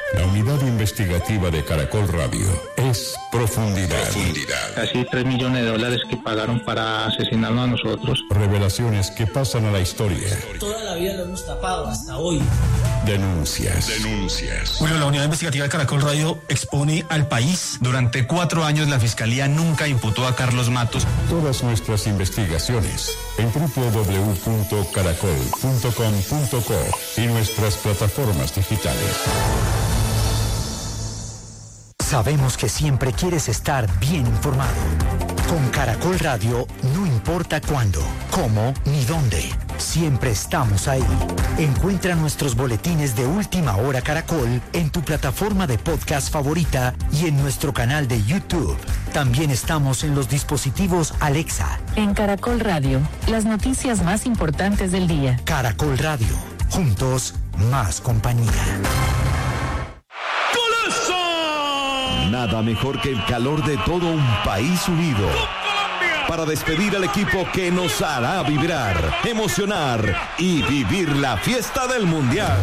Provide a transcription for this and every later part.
La unidad investigativa de Caracol Radio es Profundidad. Casi $3 millones que pagaron para asesinarnos a nosotros. Revelaciones que pasan a la historia. Toda la vida lo hemos tapado hasta hoy. Denuncias. Bueno, la unidad investigativa de Caracol Radio expone al país. Durante 4 años la Fiscalía nunca imputó a Carlos Matos. Todas nuestras investigaciones en www.caracol.com.co y nuestras plataformas digitales. Sabemos que siempre quieres estar bien informado. Con Caracol Radio, no importa cuándo, cómo ni dónde, siempre estamos ahí. Encuentra nuestros boletines de Última Hora Caracol en tu plataforma de podcast favorita y en nuestro canal de YouTube. También estamos en los dispositivos Alexa. En Caracol Radio, las noticias más importantes del día. Caracol Radio, juntos, más compañía. Nada mejor que el calor de todo un país unido para despedir al equipo que nos hará vibrar, emocionar y vivir la fiesta del Mundial.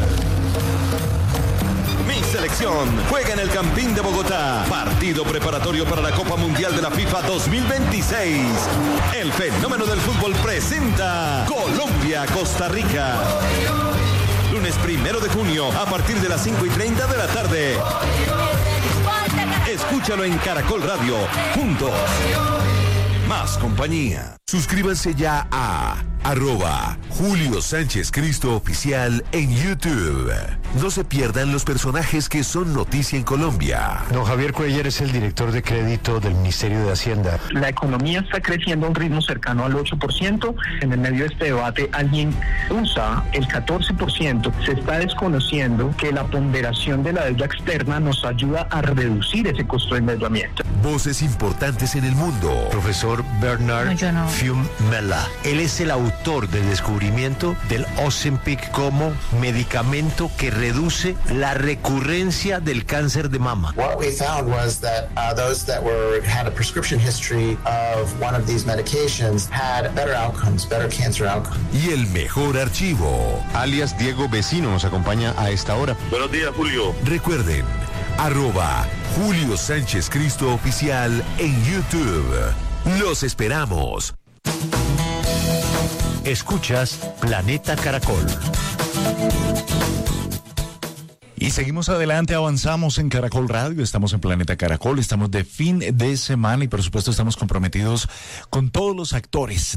Mi selección juega en el Campín de Bogotá. Partido preparatorio para la Copa Mundial de la FIFA 2026. El fenómeno del fútbol presenta Colombia-Costa Rica. Lunes 1 de junio a partir de las 5:30 de la tarde. Escúchalo en Caracol Radio. Juntos. Más compañía. Suscríbanse ya a @Julio Sánchez Cristo Oficial en YouTube. No se pierdan los personajes que son noticia en Colombia. Don Javier Cuellar es el director de crédito del Ministerio de Hacienda. La economía está creciendo a un ritmo cercano al 8%. En el medio de este debate, alguien usa el 14%. Se está desconociendo que la ponderación de la deuda externa nos ayuda a reducir ese costo de endeudamiento. Voces importantes en el mundo. Profesor Bernard Fiumella. Él es el autor del descubrimiento del Ozempic como medicamento que reduce la recurrencia del cáncer de mama. What we found was that those that had a prescription history of one of these medications had better outcomes, better cancer outcomes. Y el mejor archivo. Alias Diego Vecino nos acompaña a esta hora. Buenos días, Julio. Recuerden, @Julio Sánchez Cristo Oficial en YouTube. Los esperamos. Escuchas Planeta Caracol. Y seguimos adelante, avanzamos en Caracol Radio, estamos en Planeta Caracol, estamos de fin de semana y por supuesto estamos comprometidos con todos los actores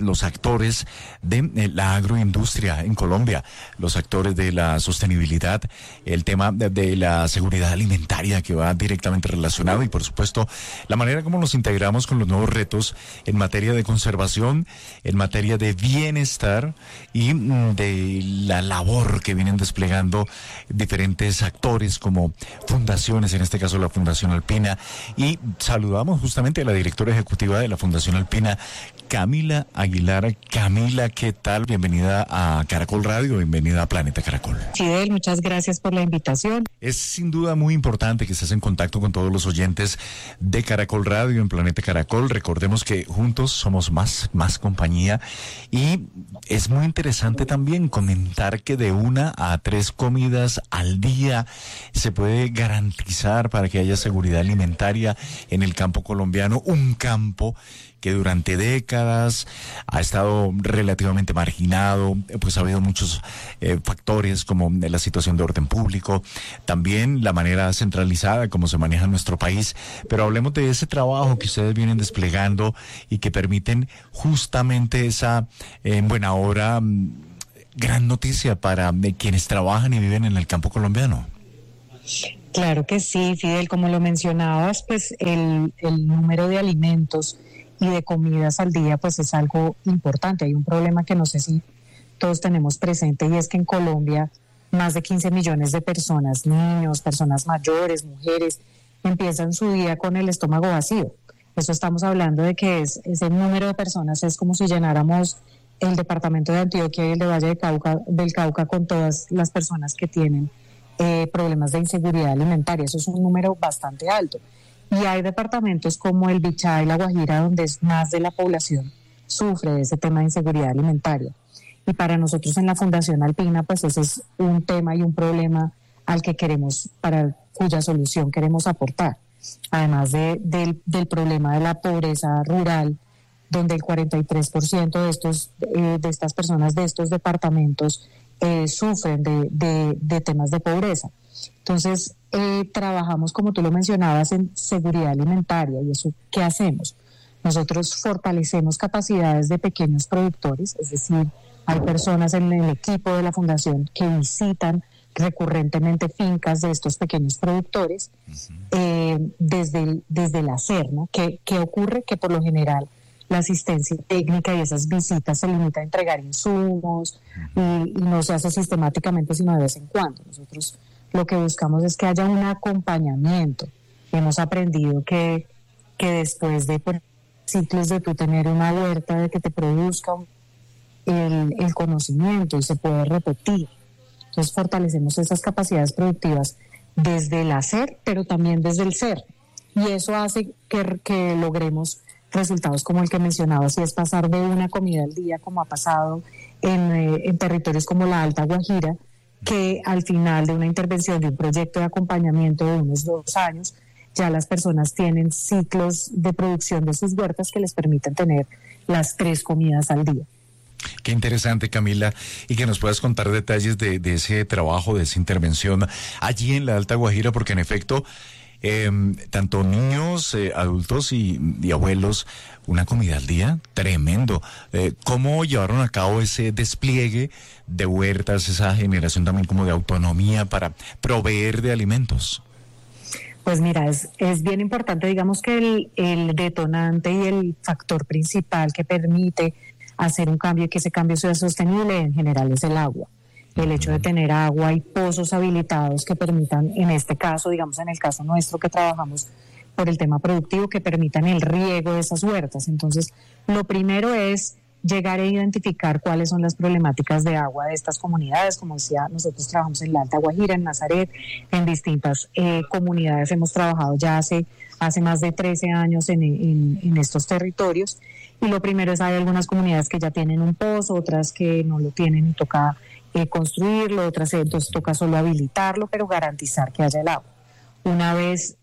de la agroindustria en Colombia, los actores de la sostenibilidad, el tema de la seguridad alimentaria que va directamente relacionado y por supuesto la manera como nos integramos con los nuevos retos en materia de conservación, en materia de bienestar y de la labor que vienen desplegando diferentes actores como fundaciones, en este caso la Fundación Alpina, y saludamos justamente a la directora ejecutiva de la Fundación Alpina, Camila Aguilar. Camila, ¿qué tal? Bienvenida a Caracol Radio, bienvenida a Planeta Caracol. Fidel, muchas gracias por la invitación. Es sin duda muy importante que estés en contacto con todos los oyentes de Caracol Radio en Planeta Caracol. Recordemos que juntos somos más compañía y es muy interesante también comentar que de 1 a 3 comidas al día se puede garantizar para que haya seguridad alimentaria en el campo colombiano, un campo que durante décadas ha estado relativamente marginado, pues ha habido muchos factores como la situación de orden público, también la manera centralizada como se maneja en nuestro país, pero hablemos de ese trabajo que ustedes vienen desplegando y que permiten justamente esa, en buena hora, gran noticia para quienes trabajan y viven en el campo colombiano. Claro que sí, Fidel, como lo mencionabas, pues el número de alimentos y de comidas al día pues es algo importante. Hay un problema que no sé si todos tenemos presente y es que en Colombia más de 15 millones de personas, niños, personas mayores, mujeres, empiezan su día con el estómago vacío. Eso estamos hablando de que ese número de personas es como si llenáramos el departamento de Antioquia y el de Valle del Cauca con todas las personas que tienen problemas de inseguridad alimentaria. Eso es un número bastante alto. Y hay departamentos como el Bichá y La Guajira donde más de la población sufre de ese tema de inseguridad alimentaria. Y para nosotros en la Fundación Alpina, pues ese es un tema y un problema al que queremos, para cuya solución queremos aportar. Además del problema de la pobreza rural, donde el 43% de estas personas de estos departamentos sufren de temas de pobreza. Entonces, trabajamos, como tú lo mencionabas, en seguridad alimentaria. ¿Y eso qué hacemos? Nosotros fortalecemos capacidades de pequeños productores, es decir, hay personas en el equipo de la Fundación que visitan recurrentemente fincas de estos pequeños productores desde el hacer, ¿no? ¿Qué ocurre? Que por lo general la asistencia técnica y esas visitas se limita a entregar insumos y no se hace sistemáticamente, sino de vez en cuando. Nosotros lo que buscamos es que haya un acompañamiento. Hemos aprendido que después de ciclos de tú tener una huerta, de que te produzca el conocimiento y se puede repetir. Entonces fortalecemos esas capacidades productivas desde el hacer, pero también desde el ser. Y eso hace que logremos resultados como el que mencionabas, y es pasar de una comida al día, como ha pasado en territorios como la Alta Guajira, que al final de una intervención, de un proyecto de acompañamiento de unos 2 años, ya las personas tienen ciclos de producción de sus huertas que les permiten tener las 3 comidas al día. Qué interesante, Camila, y que nos puedas contar detalles de ese trabajo, de esa intervención allí en la Alta Guajira, porque en efecto, tanto niños, adultos y abuelos, una comida al día, tremendo. ¿Cómo llevaron a cabo ese despliegue de huertas, esa generación también como de autonomía para proveer de alimentos? Pues mira, es bien importante, digamos que el detonante y el factor principal que permite hacer un cambio y que ese cambio sea sostenible en general es el agua. El hecho de tener agua y pozos habilitados que permitan, en este caso, digamos en el caso nuestro que trabajamos por el tema productivo, que permitan el riego de esas huertas. Entonces, lo primero es llegar a identificar cuáles son las problemáticas de agua de estas comunidades. Como decía, nosotros trabajamos en la Alta Guajira, en Nazaret, en distintas comunidades. Hemos trabajado ya hace más de 13 años en estos territorios. Y lo primero es, hay algunas comunidades que ya tienen un pozo, otras que no lo tienen y toca construirlo, otras entonces toca solo habilitarlo, pero garantizar que haya el agua. Una vez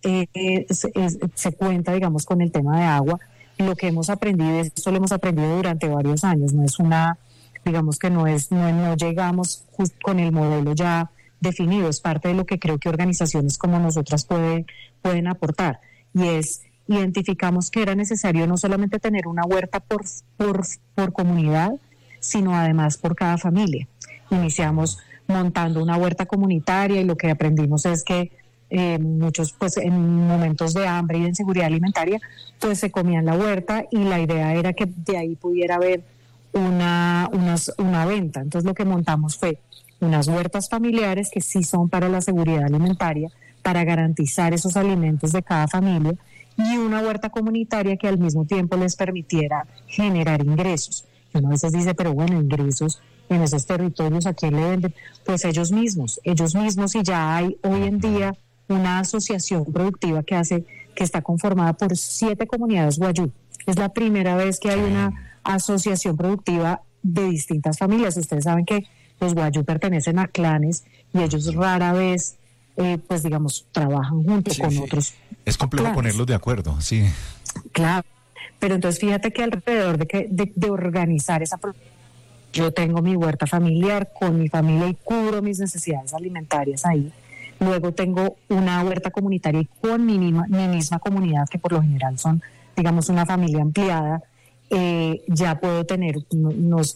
se cuenta, digamos, con el tema de agua, lo que hemos aprendido, esto lo hemos aprendido durante varios años, no es digamos que no llegamos con el modelo ya definido, es parte de lo que creo que organizaciones como nosotras pueden aportar, y es, identificamos que era necesario no solamente tener una huerta por comunidad, sino además por cada familia. Iniciamos montando una huerta comunitaria y lo que aprendimos es que muchos, pues en momentos de hambre y de inseguridad alimentaria, pues se comían la huerta, y la idea era que de ahí pudiera haber una venta. Entonces lo que montamos fue unas huertas familiares que sí son para la seguridad alimentaria, para garantizar esos alimentos de cada familia, y una huerta comunitaria que al mismo tiempo les permitiera generar ingresos. Y uno a veces dice, pero bueno, ingresos en esos territorios, ¿a quién le venden? Pues ellos mismos, y ya hay hoy en día una asociación productiva que está conformada por 7 comunidades guayú. Es la primera vez que hay una asociación productiva de distintas familias. Ustedes saben que los guayú pertenecen a clanes y ellos rara vez, pues digamos, trabajan juntos con otros. Es complejo clanes. Ponerlos de acuerdo, sí. Claro, pero entonces fíjate que alrededor de organizar esa producción, yo tengo mi huerta familiar con mi familia y cubro mis necesidades alimentarias ahí. Luego tengo una huerta comunitaria y con mi misma comunidad, que por lo general son, digamos, una familia ampliada. Ya puedo tener, nos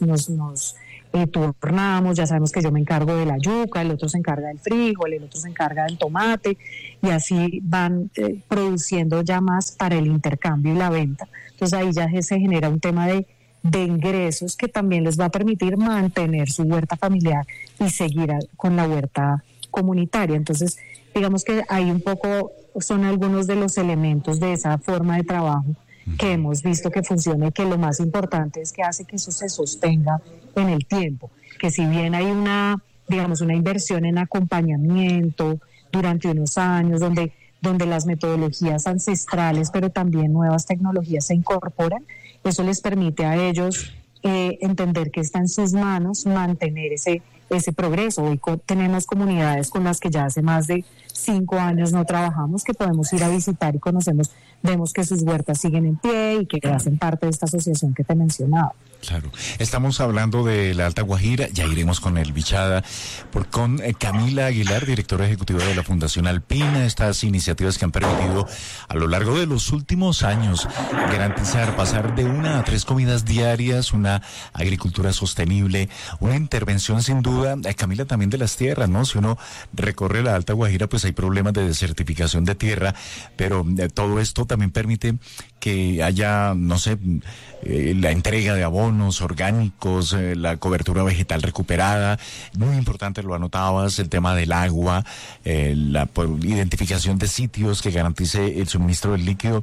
turnamos, ya sabemos que yo me encargo de la yuca, el otro se encarga del frijol, el otro se encarga del tomate, y así van produciendo ya más para el intercambio y la venta. Entonces ahí ya se genera un tema de ingresos que también les va a permitir mantener su huerta familiar y seguir con la huerta comunitaria. Entonces, digamos que ahí un poco son algunos de los elementos de esa forma de trabajo que hemos visto que funciona, y que lo más importante es que hace que eso se sostenga en el tiempo, que si bien hay una inversión en acompañamiento durante unos años, donde las metodologías ancestrales, pero también nuevas tecnologías se incorporan, eso les permite a ellos entender que está en sus manos mantener ese progreso. Hoy tenemos comunidades con las que ya hace más de 5 años no trabajamos, que podemos ir a visitar y vemos que sus huertas siguen en pie y que hacen parte de esta asociación que te mencionaba. Claro, estamos hablando de la Alta Guajira, ya iremos con el Bichada, con Camila Aguilar, directora ejecutiva de la Fundación Alpina, estas iniciativas que han permitido a lo largo de los últimos años garantizar, pasar de 1 a 3 comidas diarias, una agricultura sostenible, una intervención sin duda, Camila, también de las tierras, ¿no? Si uno recorre la Alta Guajira, pues hay problemas de desertificación de tierra, pero todo esto también permite que haya, no sé, la entrega de abonos orgánicos, la cobertura vegetal recuperada, muy importante, lo anotabas, el tema del agua, la identificación de sitios que garantice el suministro del líquido.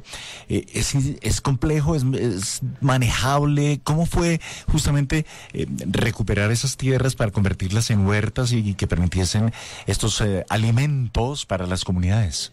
Es complejo, es manejable. ¿Cómo fue justamente recuperar esas tierras para convertirlas en huertas y que permitiesen estos alimentos para las comunidades?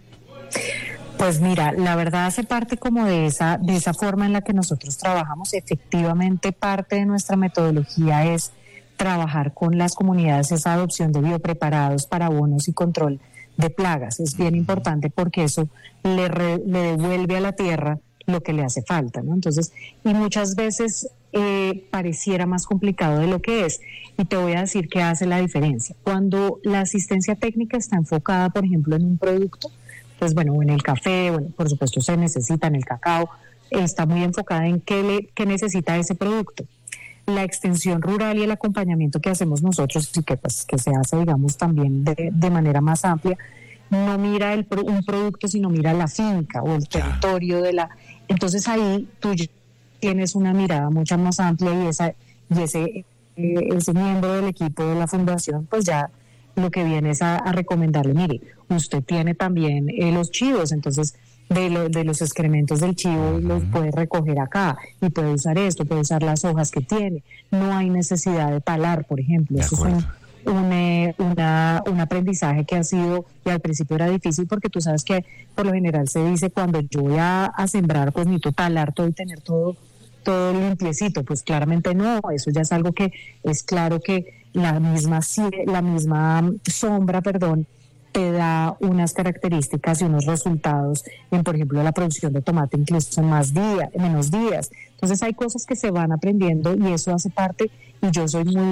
Pues mira, la verdad hace parte como de esa forma en la que nosotros trabajamos. Efectivamente, parte de nuestra metodología es trabajar con las comunidades, esa adopción de biopreparados para abonos y control de plagas. Es bien importante porque eso le devuelve a la tierra lo que le hace falta, ¿no? Entonces, y muchas veces pareciera más complicado de lo que es. Y te voy a decir qué hace la diferencia. Cuando la asistencia técnica está enfocada, por ejemplo, en un producto, pues bueno, en el café, bueno, por supuesto se necesita, en el cacao, está muy enfocada en qué necesita ese producto. La extensión rural y el acompañamiento que hacemos nosotros y que se hace, digamos, también de manera más amplia, no mira un producto, sino mira la finca o el territorio de la... Entonces ahí tú tienes una mirada mucho más amplia y ese miembro del equipo de la fundación, pues ya lo que viene es a recomendarle, mire, usted tiene también los chivos, entonces de los excrementos del chivo los puede recoger acá y puede usar esto, puede usar las hojas que tiene. No hay necesidad de talar, por ejemplo. Eso es un aprendizaje que ha sido, y al principio era difícil porque tú sabes que por lo general se dice cuando yo voy a sembrar, pues necesito talar todo y tener todo limpiecito. Pues claramente no, eso ya es algo que es claro que la misma sombra, te da unas características y unos resultados en, por ejemplo, la producción de tomate incluso en menos días. Entonces hay cosas que se van aprendiendo y eso hace parte, y yo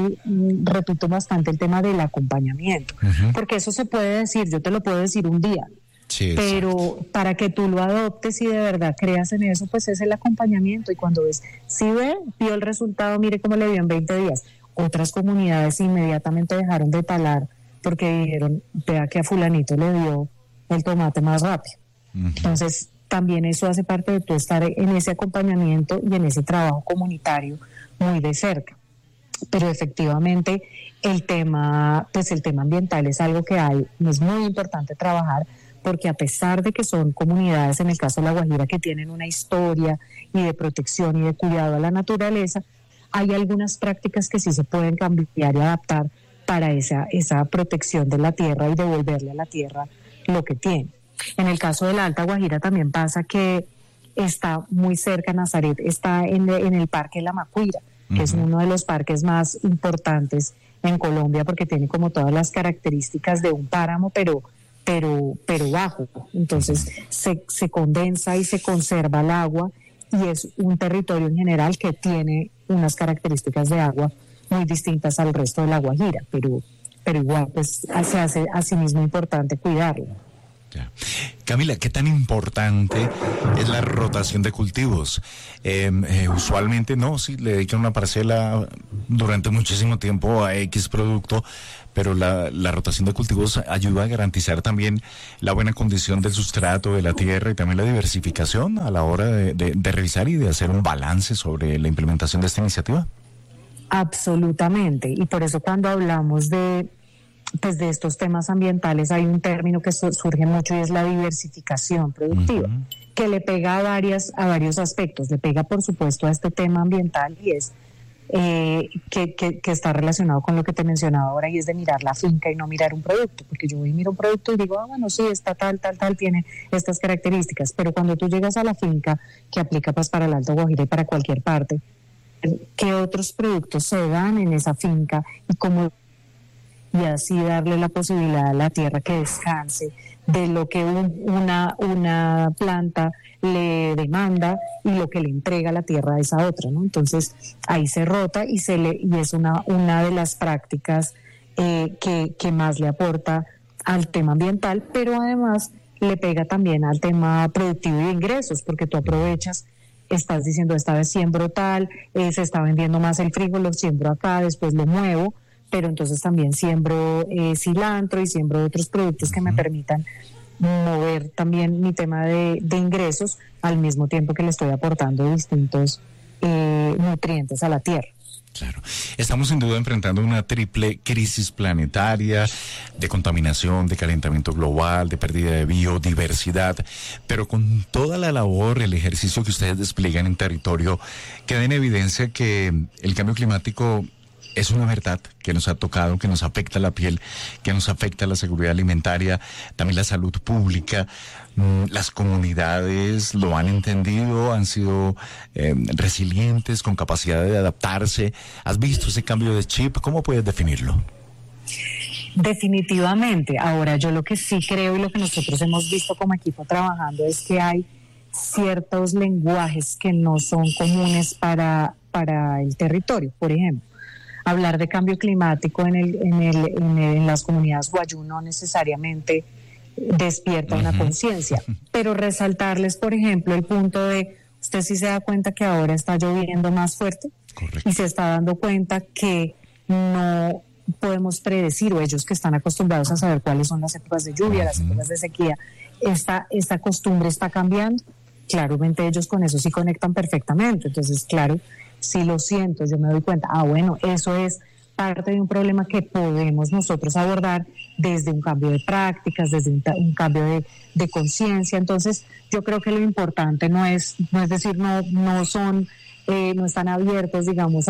repito bastante el tema del acompañamiento, porque eso se puede decir, yo te lo puedo decir un día, sí, pero para que tú lo adoptes y de verdad creas en eso, pues es el acompañamiento. Y cuando ves, si vio el resultado, mire cómo le dio en 20 días. Otras comunidades inmediatamente dejaron de talar porque dijeron, vea que a fulanito le dio el tomate más rápido. Entonces también eso hace parte de tu estar en ese acompañamiento y en ese trabajo comunitario muy de cerca. Pero efectivamente el tema ambiental es algo que es muy importante trabajar, porque a pesar de que son comunidades, en el caso de La Guajira, que tienen una historia y de protección y de cuidado a la naturaleza, hay algunas prácticas que sí se pueden cambiar y adaptar para esa protección de la tierra y devolverle a la tierra lo que tiene. En el caso de la Alta Guajira también pasa que está muy cerca, Nazaret está en el Parque La Macuira, que es uno de los parques más importantes en Colombia, porque tiene como todas las características de un páramo, pero bajo. Entonces se condensa y se conserva el agua, y es un territorio en general que tiene unas características de agua muy distintas al resto de La Guajira, pero igual pues se hace asimismo importante cuidarlo. Ya. Camila, ¿qué tan importante es la rotación de cultivos? Usualmente sí le dedican una parcela durante muchísimo tiempo a X producto, pero la rotación de cultivos ayuda a garantizar también la buena condición del sustrato de la tierra y también la diversificación a la hora de revisar y de hacer un balance sobre la implementación de esta iniciativa. Absolutamente, y por eso cuando hablamos de estos temas ambientales hay un término que surge mucho y es la diversificación productiva, que le pega a varios aspectos. Le pega, por supuesto, a este tema ambiental, y es que está relacionado con lo que te mencionaba ahora, y es de mirar la finca y no mirar un producto, porque yo voy y miro un producto y digo, bueno, sí, está tal, tiene estas características, pero cuando tú llegas a la finca, que aplica pues para el Alto Guajira y para cualquier parte, ¿qué otros productos se dan en esa finca y cómo y así darle la posibilidad a la tierra que descanse de lo que una planta le demanda y lo que le entrega la tierra a esa otra, ¿no? Entonces ahí se rota y es una de las prácticas que más le aporta al tema ambiental, pero además le pega también al tema productivo y de ingresos, porque tú aprovechas, estás diciendo esta vez siembro tal, se está vendiendo más el frijol, lo siembro acá, después lo muevo, pero entonces también siembro cilantro y siembro otros productos que me permitan mover también mi tema de ingresos al mismo tiempo que le estoy aportando distintos nutrientes a la tierra. Claro. Estamos sin duda enfrentando una triple crisis planetaria de contaminación, de calentamiento global, de pérdida de biodiversidad, pero con toda la labor, el ejercicio que ustedes despliegan en territorio, queda en evidencia que el cambio climático es una verdad que nos ha tocado, que nos afecta la piel, que nos afecta la seguridad alimentaria, también la salud pública. Las comunidades lo han entendido, han sido resilientes, con capacidad de adaptarse. ¿Has visto ese cambio de chip? ¿Cómo puedes definirlo? Definitivamente. Ahora, yo lo que sí creo y lo que nosotros hemos visto como equipo trabajando es que hay ciertos lenguajes que no son comunes para el territorio. Por ejemplo, hablar de cambio climático en las comunidades wayuu no necesariamente despierta una conciencia, pero resaltarles, por ejemplo, el punto de, usted sí se da cuenta que ahora está lloviendo más fuerte. Correcto. Y se está dando cuenta que no podemos predecir, o ellos que están acostumbrados a saber cuáles son las épocas de lluvia, las épocas de sequía, esta costumbre está cambiando. Claramente ellos con eso sí conectan perfectamente, entonces claro, si lo siento, yo me doy cuenta, bueno, eso es parte de un problema que podemos nosotros abordar desde un cambio de prácticas, desde un cambio de conciencia. Entonces, yo creo que lo importante no es decir, no están abiertos, digamos,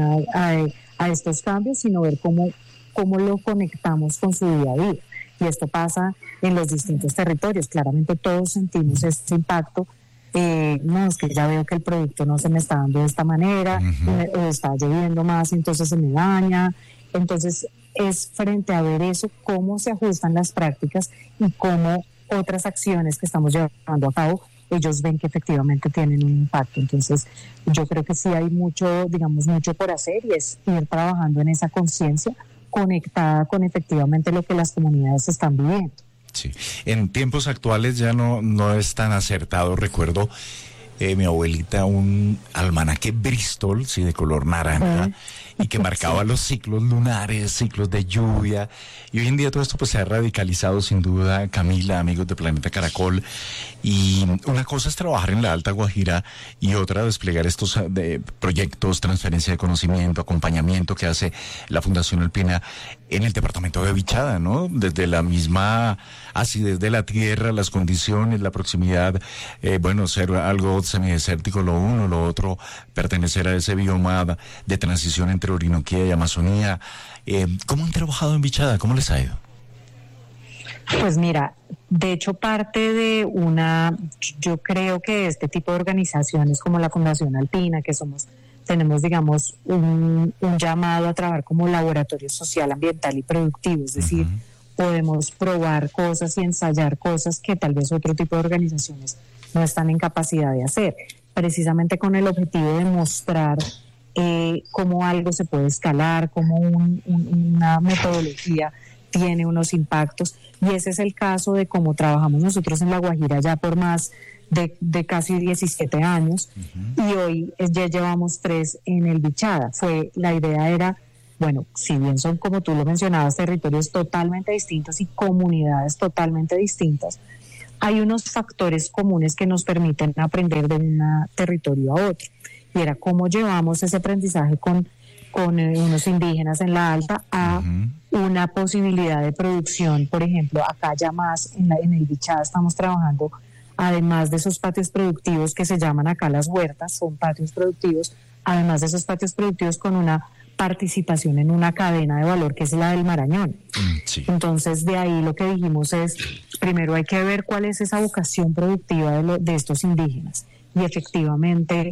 a estos cambios, sino ver cómo lo conectamos con su día a día. Y esto pasa en los distintos territorios. Claramente todos sentimos este impacto. No, es que ya veo que el producto no se me está dando de esta manera, o está lloviendo más, entonces se me daña. Entonces es frente a ver eso, cómo se ajustan las prácticas y cómo otras acciones que estamos llevando a cabo, ellos ven que efectivamente tienen un impacto. Entonces yo creo que sí hay mucho por hacer, y es ir trabajando en esa conciencia conectada con efectivamente lo que las comunidades están viviendo. Sí. En tiempos actuales ya no es tan acertado. Recuerdo mi abuelita un almanaque Bristol, sí, de color naranja, y que marcaba los ciclos lunares, ciclos de lluvia. Y hoy en día todo esto pues se ha radicalizado sin duda, Camila, amigos de Planeta Caracol. Y una cosa es trabajar en la Alta Guajira y otra desplegar estos proyectos, transferencia de conocimiento, acompañamiento que hace la Fundación Alpina en el departamento de Vichada, ¿no? Desde la misma acidez de la tierra, las condiciones, la proximidad, ser algo semidesértico, lo uno, lo otro, pertenecer a ese bioma de transición entre Orinoquía y Amazonía. ¿Cómo han trabajado en Vichada? ¿Cómo les ha ido? Pues mira, de hecho parte de yo creo que este tipo de organizaciones como la Fundación Alpina, que tenemos digamos un llamado a trabajar como laboratorio social, ambiental y productivo, es decir, podemos probar cosas y ensayar cosas que tal vez otro tipo de organizaciones no están en capacidad de hacer, precisamente con el objetivo de mostrar cómo algo se puede escalar, cómo una metodología tiene unos impactos, y ese es el caso de cómo trabajamos nosotros en La Guajira ya por más de casi 17 años, y hoy ya llevamos 3 en el Vichada. La idea era, bueno, si bien son, como tú lo mencionabas, territorios totalmente distintos y comunidades totalmente distintas, hay unos factores comunes que nos permiten aprender de un territorio a otro, y era cómo llevamos ese aprendizaje con unos indígenas en la Alta a una posibilidad de producción. Por ejemplo, acá ya más en el Vichada estamos trabajando, además de esos patios productivos que se llaman acá las huertas, son patios productivos, además de esos patios productivos con una participación en una cadena de valor que es la del Marañón. Sí. Entonces de ahí lo que dijimos es, primero hay que ver cuál es esa vocación productiva de estos indígenas, y efectivamente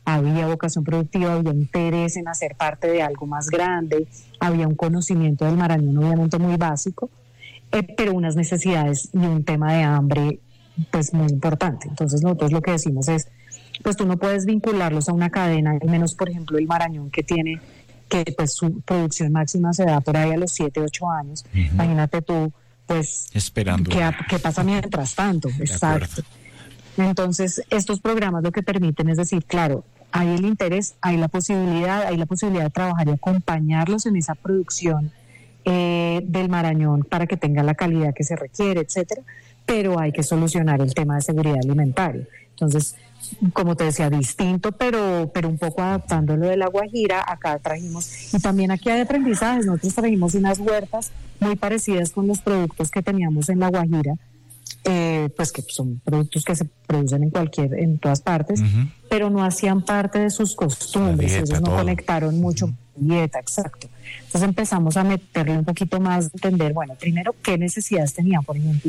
había vocación productiva, había interés en hacer parte de algo más grande, había un conocimiento del Marañón obviamente muy básico, pero unas necesidades y un tema de hambre pues muy importante. Entonces nosotros lo que decimos es, pues tú no puedes vincularlos a una cadena, al menos por ejemplo el Marañón que tiene, que pues su producción máxima se da por ahí a los 7, 8 años, imagínate tú, pues esperando ¿qué pasa mientras tanto? Exacto. Entonces estos programas lo que permiten es decir, claro, hay el interés, hay la posibilidad de trabajar y acompañarlos en esa producción del Marañón para que tenga la calidad que se requiere, etcétera, pero hay que solucionar el tema de seguridad alimentaria. Entonces, como te decía, distinto, pero un poco adaptándolo de La Guajira, acá trajimos, y también aquí hay aprendizajes, nosotros trajimos unas huertas muy parecidas con los productos que teníamos en La Guajira, pues que son productos que se producen en todas partes, pero no hacían parte de sus costumbres, dieta, ellos no conectaron mucho con la dieta, exacto. Entonces empezamos a meterle un poquito más, entender, bueno, primero, ¿qué necesidades tenían? Por ejemplo,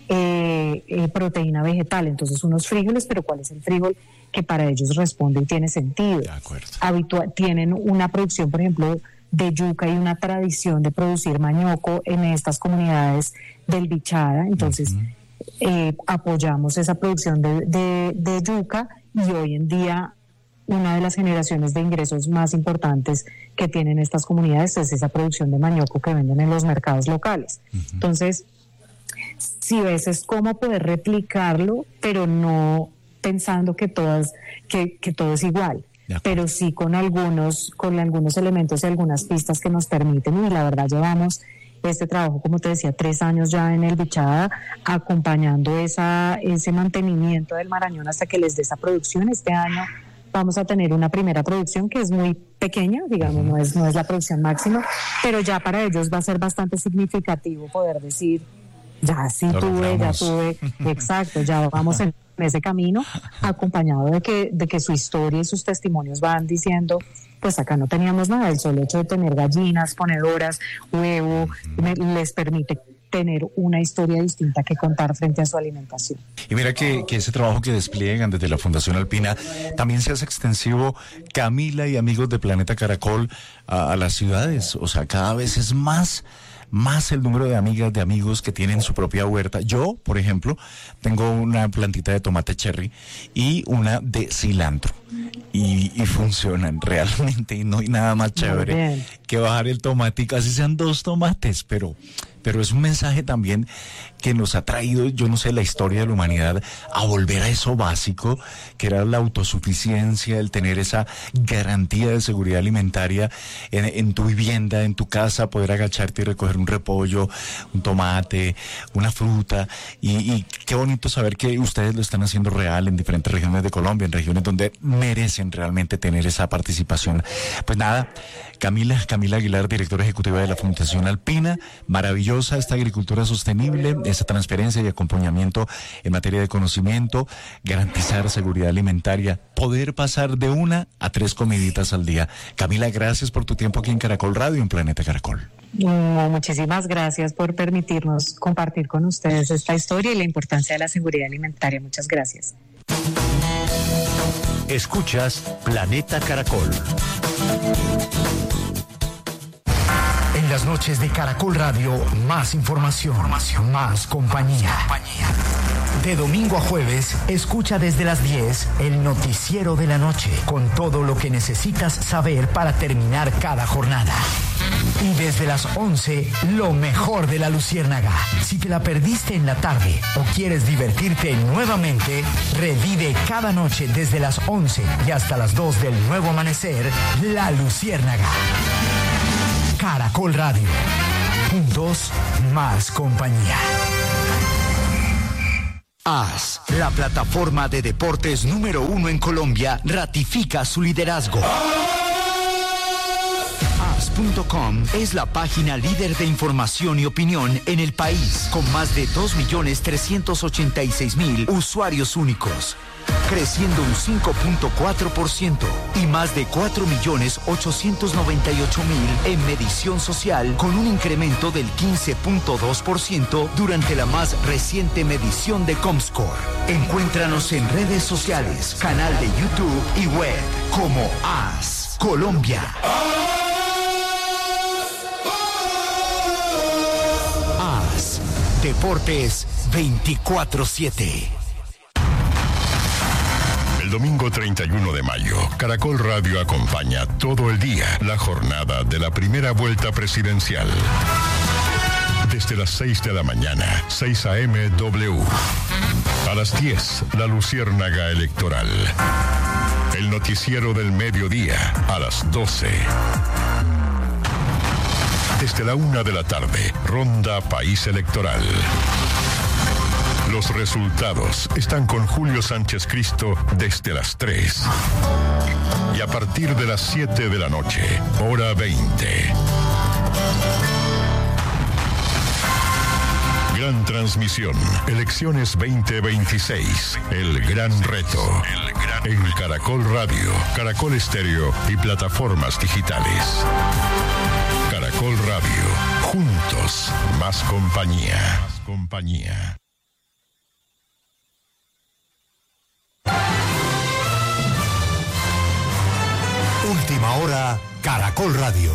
proteína vegetal, entonces unos frijoles, pero ¿cuál es el frijol que para ellos responde y tiene sentido? De acuerdo. Tienen una producción, por ejemplo, de yuca y una tradición de producir mañoco en estas comunidades del Bichada, entonces apoyamos esa producción de yuca y hoy en día una de las generaciones de ingresos más importantes que tienen estas comunidades es esa producción de mañoco que venden en los mercados locales. Entonces, si ves es cómo poder replicarlo, pero no pensando que todo es igual, pero sí con algunos elementos y algunas pistas que nos permiten, y la verdad llevamos este trabajo, como te decía, 3 años ya en el Bichada, acompañando ese mantenimiento del Marañón hasta que les dé esa producción. Este año vamos a tener una primera producción que es muy pequeña, digamos, no es la producción máxima, pero ya para ellos va a ser bastante significativo poder decir, ya tuve, exacto, ya vamos en ese camino, acompañado de que su historia y sus testimonios van diciendo, pues acá no teníamos nada, el solo hecho de tener gallinas, ponedoras, huevo, les permite tener una historia distinta que contar frente a su alimentación. Y mira que ese trabajo que despliegan desde la Fundación Alpina también se hace extensivo, Camila y amigos de Planeta Caracol, a las ciudades. O sea, cada vez es más el número de amigas, de amigos que tienen su propia huerta. Yo, por ejemplo, tengo una plantita de tomate cherry y una de cilantro. Y funcionan realmente, y no hay nada más chévere que bajar el tomate y casi sean 2 tomates, pero es un mensaje también que nos ha traído, yo no sé, la historia de la humanidad a volver a eso básico, que era la autosuficiencia, el tener esa garantía de seguridad alimentaria en tu vivienda, en tu casa, poder agacharte y recoger un repollo, un tomate, una fruta, y qué bonito saber que ustedes lo están haciendo real en diferentes regiones de Colombia, en regiones donde merecen realmente tener esa participación. Pues nada, Camila Aguilar, directora ejecutiva de la Fundación Alpina, maravillosa esta agricultura sostenible, esa transferencia y acompañamiento en materia de conocimiento, garantizar seguridad alimentaria, poder pasar de 1 a 3 comiditas al día. Camila, gracias por tu tiempo aquí en Caracol Radio, en Planeta Caracol. Muchísimas gracias por permitirnos compartir con ustedes esta historia y la importancia de la seguridad alimentaria. Muchas gracias. Escuchas Planeta Caracol. En las noches de Caracol Radio, más información, más compañía. De domingo a jueves, escucha desde las 10 el noticiero de la noche, con todo lo que necesitas saber para terminar cada jornada. Y desde las 11, lo mejor de la Luciérnaga. Si te la perdiste en la tarde o quieres divertirte nuevamente, revive cada noche desde las 11 y hasta las 2 del nuevo amanecer, La Luciérnaga. Caracol Radio. Juntos, más compañía. AS, la plataforma de deportes número 1 en Colombia, ratifica su liderazgo. Caracol.com es la página líder de información y opinión en el país, con más de 2.386.000 usuarios únicos, creciendo un 5.4% y más de 4.898.000 en medición social, con un incremento del 15.2% durante la más reciente medición de Comscore. Encuéntranos en redes sociales, canal de YouTube y web como AS Colombia. AS Deportes 24/7. El domingo 31 de mayo, Caracol Radio acompaña todo el día la jornada de la primera vuelta presidencial. Desde las 6 de la mañana, 6 a.m. W. A las 10, la Luciérnaga Electoral. El noticiero del mediodía, a las 12. Desde la 1 de la tarde, Ronda País Electoral. Los resultados están con Julio Sánchez Cristo desde las 3. Y a partir de las 7 de la noche, hora 20. Gran transmisión, elecciones 2026, el gran reto. En Caracol Radio, Caracol Estéreo y plataformas digitales. Caracol Radio, juntos, más compañía. Última hora, Caracol Radio.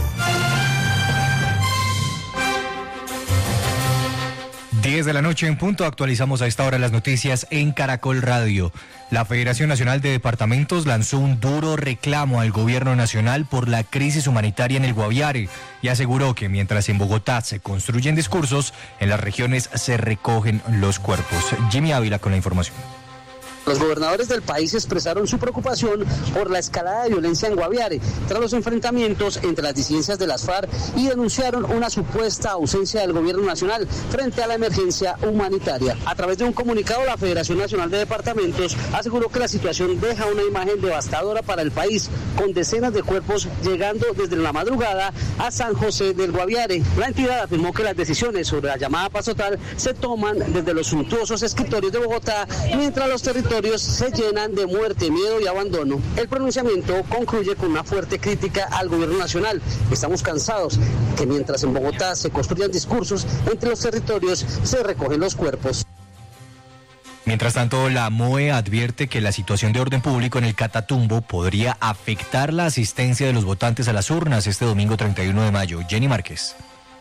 10 de la noche en punto, actualizamos a esta hora las noticias en Caracol Radio. La Federación Nacional de Departamentos lanzó un duro reclamo al gobierno nacional por la crisis humanitaria en el Guaviare y aseguró que mientras en Bogotá se construyen discursos, en las regiones se recogen los cuerpos. Jimmy Ávila con la información. Los gobernadores del país expresaron su preocupación por la escalada de violencia en Guaviare tras los enfrentamientos entre las disidencias de las FARC y denunciaron una supuesta ausencia del gobierno nacional frente a la emergencia humanitaria. A través de un comunicado, la Federación Nacional de Departamentos aseguró que la situación deja una imagen devastadora para el país, con decenas de cuerpos llegando desde la madrugada a San José del Guaviare. La entidad afirmó que las decisiones sobre la llamada paz total se toman desde los suntuosos escritorios de Bogotá, mientras los territorios se llenan de muerte, miedo y abandono. El pronunciamiento concluye con una fuerte crítica al gobierno nacional. Estamos cansados que mientras en Bogotá se construyan discursos, entre los territorios se recogen los cuerpos. Mientras tanto, la MOE advierte que la situación de orden público en el Catatumbo podría afectar la asistencia de los votantes a las urnas este domingo 31 de mayo. Jenny Márquez.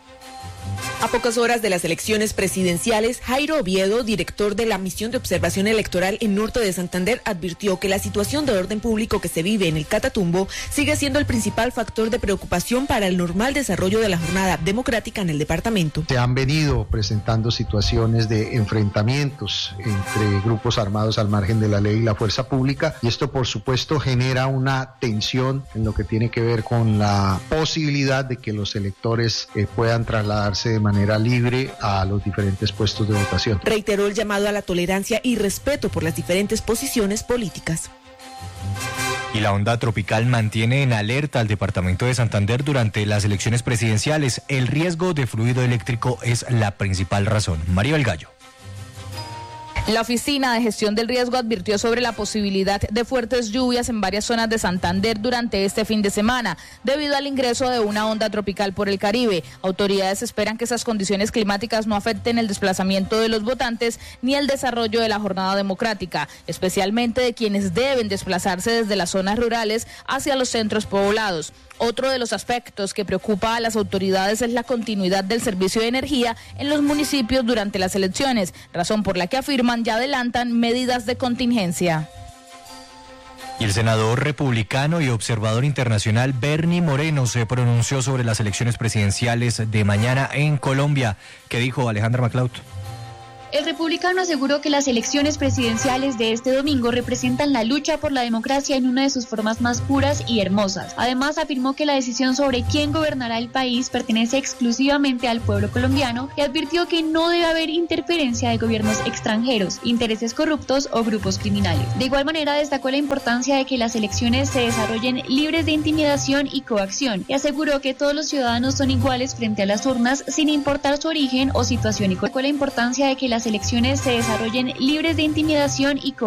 A pocas horas de las elecciones presidenciales, Jairo Oviedo, director de la Misión de Observación Electoral en Norte de Santander, advirtió que la situación de orden público que se vive en el Catatumbo sigue siendo el principal factor de preocupación para el normal desarrollo de la jornada democrática en el departamento. Se han venido presentando situaciones de enfrentamientos entre grupos armados al margen de la ley y la fuerza pública, y esto por supuesto genera una tensión en lo que tiene que ver con la posibilidad de que los electores puedan trasladarse de manera libre a los diferentes puestos de votación. Reiteró el llamado a la tolerancia y respeto por las diferentes posiciones políticas. Y la onda tropical mantiene en alerta al departamento de Santander durante las elecciones presidenciales. El riesgo de fluido eléctrico es la principal razón. Maribel Gallo. La Oficina de Gestión del Riesgo advirtió sobre la posibilidad de fuertes lluvias en varias zonas de Santander durante este fin de semana, debido al ingreso de una onda tropical por el Caribe. Autoridades esperan que esas condiciones climáticas no afecten el desplazamiento de los votantes ni el desarrollo de la jornada democrática, especialmente de quienes deben desplazarse desde las zonas rurales hacia los centros poblados. Otro de los aspectos que preocupa a las autoridades es la continuidad del servicio de energía en los municipios durante las elecciones, razón por la que afirman ya adelantan medidas de contingencia. Y el senador republicano y observador internacional Bernie Moreno se pronunció sobre las elecciones presidenciales de mañana en Colombia. ¿Qué dijo Alejandra MacLeod? El republicano aseguró que las elecciones presidenciales de este domingo representan la lucha por la democracia en una de sus formas más puras y hermosas. Además, afirmó que la decisión sobre quién gobernará el país pertenece exclusivamente al pueblo colombiano y advirtió que no debe haber interferencia de gobiernos extranjeros, intereses corruptos o grupos criminales. De igual manera, destacó la importancia de que las elecciones se desarrollen libres de intimidación y coacción y aseguró que todos los ciudadanos son iguales frente a las urnas sin importar su origen o situación económica. Destacó la importancia de que las elecciones se desarrollen libres de intimidación y coacción.